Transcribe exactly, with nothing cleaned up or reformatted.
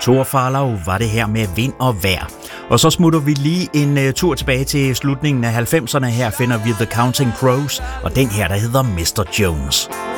Tor Farlau var det her med Vind og Vejr. Og så smutter vi lige en uh, tur tilbage til slutningen af halvfemserne. Her finder vi The Counting Crows, og den her, der hedder mister Jones.